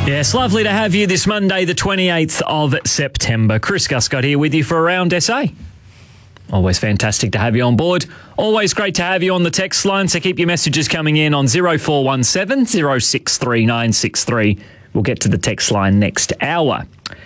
Yes, lovely to have you this Monday, the 28th of September. Chris Guscott here with you for Around SA. Always fantastic to have you on board. Always great to have you on the text line, so keep your messages coming in on 0417 063 963. We'll get to the text line next hour.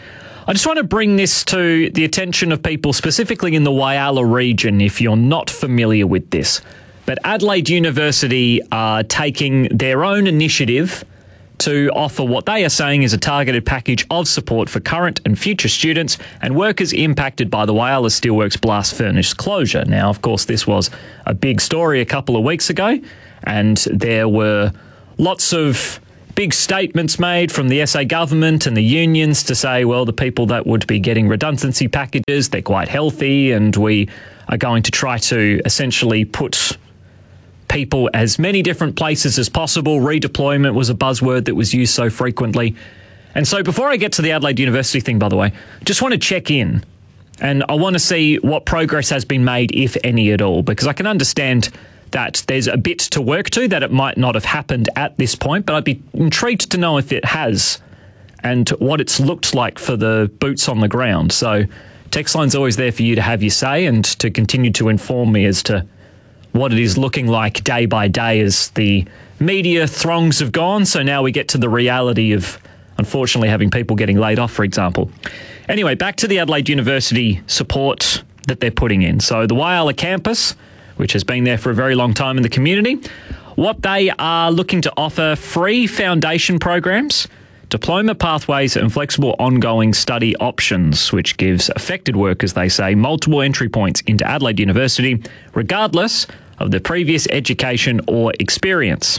I just want to bring this to the attention of people specifically in the Whyalla region if you're not familiar with this. But Adelaide University are taking their own initiative to offer what they are saying is a targeted package of support for current and future students and workers impacted by the Whyalla Steelworks blast furnace closure. Now, of course, this was a big story a couple of weeks ago, and there were lots of big statements made from the SA government and the unions to say, well, the people that would be getting redundancy packages, they're quite healthy, and we are going to try to essentially put people as many different places as possible. Redeployment was a buzzword that was used so frequently. And so before I get to the Adelaide University thing, by the way, just want to check in, and I want to see what progress has been made, if any at all, because I can understand that there's a bit to work to, that it might not have happened at this point, but I'd be intrigued to know if it has and what it's looked like for the boots on the ground. So text line's always there for you to have your say and to continue to inform me as to what it is looking like day by day as the media throngs have gone. So now we get to the reality of, unfortunately, having people getting laid off, for example. Anyway, back to the Adelaide University support that they're putting in. So the Whyalla campus, which has been there for a very long time in the community, what they are looking to offer: free foundation programs, diploma pathways and flexible ongoing study options, which gives affected workers, they say, multiple entry points into Adelaide University, regardless of their previous education or experience.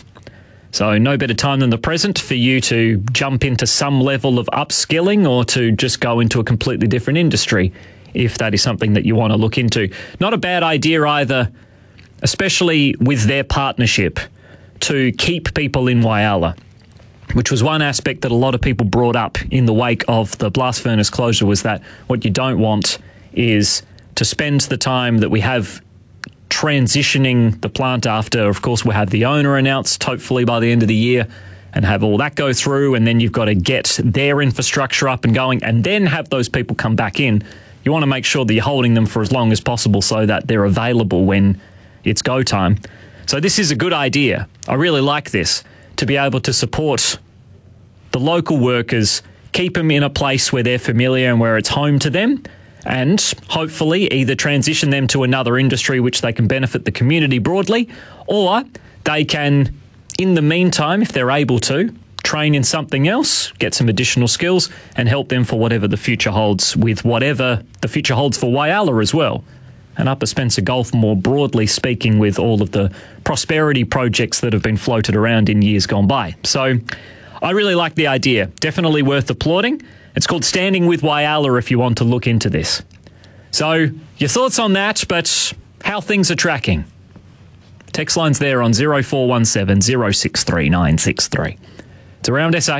So no better time than the present for you to jump into some level of upskilling or to just go into a completely different industry, if that is something that you want to look into. Not a bad idea either, especially with their partnership to keep people in Whyalla, which was one aspect that a lot of people brought up in the wake of the blast furnace closure, was that what you don't want is to spend the time that we have transitioning the plant after, of course, we'll have the owner announced hopefully by the end of the year and have all that go through, and then you've got to get their infrastructure up and going and then have those people come back in. You want to make sure that you're holding them for as long as possible so that they're available when it's go time. So this is a good idea. I really like this, to be able to support the local workers, keep them in a place where they're familiar and where it's home to them, and hopefully either transition them to another industry which they can benefit the community broadly, or they can, in the meantime, if they're able to, train in something else, get some additional skills and help them for whatever the future holds, with whatever the future holds for Whyalla as well. And Upper Spencer Golf, more broadly speaking, with all of the prosperity projects that have been floated around in years gone by. So I really like the idea. Definitely worth applauding. It's called Standing with Whyalla if you want to look into this. So your thoughts on that, but how things are tracking. Text line's there on 0417 063 963. It's Around SA.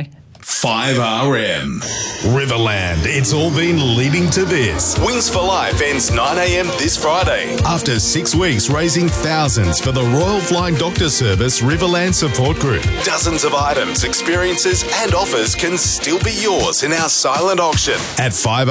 5RM. Riverland, it's all been leading to this. Wings for Life ends 9 a.m. this Friday. After 6 weeks raising thousands for the Royal Flying Doctor Service Riverland Support Group. Dozens of items, experiences and offers can still be yours in our silent auction at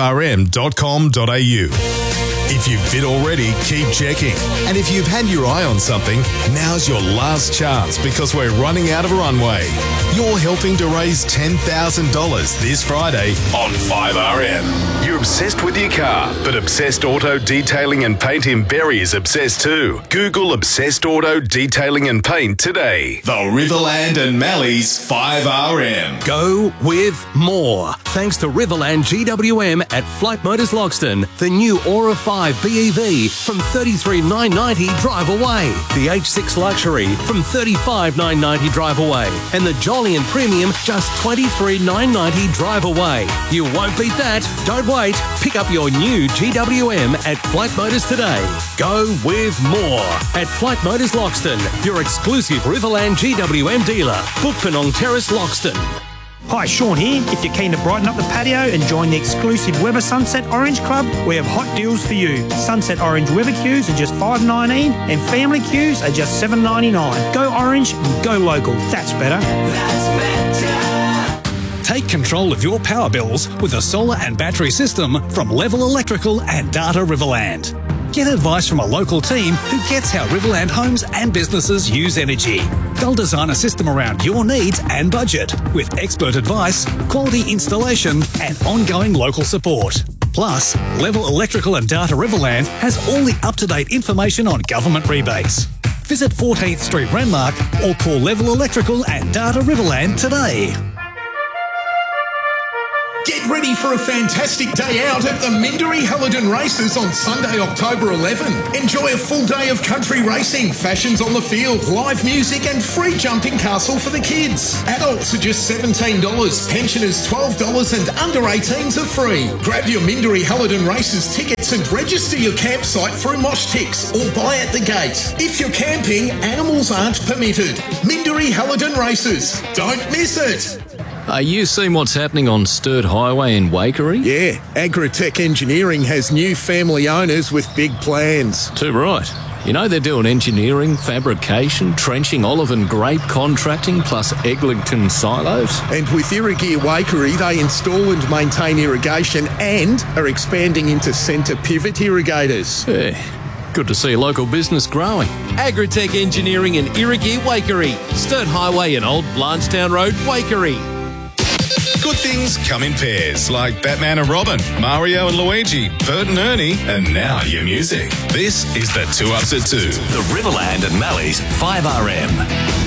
5rm.com.au. If you've bid already, keep checking. And if you've had your eye on something, now's your last chance because we're running out of runway. You're helping to raise $10,000 this Friday on 5RM. You're obsessed with your car, but Obsessed Auto Detailing and Paint in Berry is obsessed too. Google Obsessed Auto Detailing and Paint today. The Riverland and Mallee's 5RM. Go with more. Thanks to Riverland GWM at Flight Motors Loxton. The new Aura 5 BEV from $33,990 drive away. The H6 Luxury from $35,990 drive away. And the Jolyon Premium just $23,990 drive away. You won't beat that. Don't wait. Pick up your new GWM at Flight Motors today. Go with more at Flight Motors Loxton, your exclusive Riverland GWM dealer. Book Penong Terrace, Loxton. Hi, Sean here. If you're keen to brighten up the patio and join the exclusive Weber Sunset Orange Club, we have hot deals for you. Sunset Orange Weber queues are just $5.19 and family queues are just $7.99. Go orange and go local. That's better. That's better. Take control of your power bills with a solar and battery system from Level Electrical and Data Riverland. Get advice from a local team who gets how Riverland homes and businesses use energy. They'll design a system around your needs and budget with expert advice, quality installation and ongoing local support. Plus, Level Electrical and Data Riverland has all the up-to-date information on government rebates. Visit 14th Street, Renmark or call Level Electrical and Data Riverland today. Get ready for a fantastic day out at the Minderee Halidon Races on Sunday, October 11. Enjoy a full day of country racing, fashions on the field, live music and free jumping castle for the kids. Adults are just $17, pensioners $12 and under 18s are free. Grab your Minderee Halidon Races tickets and register your campsite through Moshtix or buy at the gate. If you're camping, animals aren't permitted. Minderee Halidon Races. Don't miss it. Are you seeing what's happening on Sturt Highway in Waikerie? Yeah, Agritech Engineering has new family owners with big plans. Too right. You know they're doing engineering, fabrication, trenching, olive and grape contracting, plus Eglinton silos. And with Irrigear Waikerie, they install and maintain irrigation and are expanding into centre pivot irrigators. Yeah. Good to see a local business growing. Agritech Engineering in Irrigear Waikerie, Sturt Highway and Old Blanchetown Road, Waikerie. Good things come in pairs, like Batman and Robin, Mario and Luigi, Bert and Ernie, and now your music. This is the 2 Ups at 2. The Riverland and Mallee's 5RM.